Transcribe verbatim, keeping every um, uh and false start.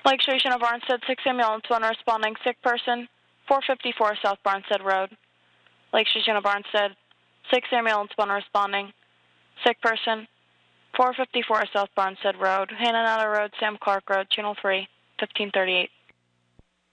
Lake Station of Barnstead, six ambulance, one responding, sick person, four fifty-four South Barnstead Road. Lake Station of Barnstead, six ambulance, one responding, sick person, four fifty-four South Barnstead Road, Hananata Road, Sam Clark Road, Channel three, fifteen thirty-eight.